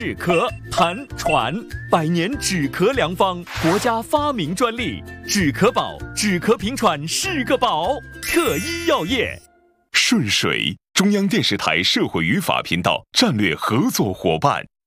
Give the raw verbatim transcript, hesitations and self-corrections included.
止咳痰喘，百年止咳良方，国家发明专利，止咳宝，止咳平喘是个宝。特医药业， 顺水，中央电视台社会与法频道战略合作伙伴。